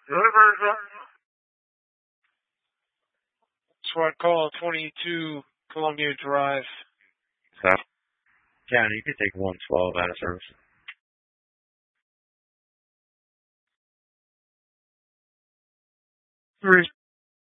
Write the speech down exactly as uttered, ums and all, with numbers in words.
SWAT call twenty-two Columbia Drive. South County, you could take one twelve out of service. Three.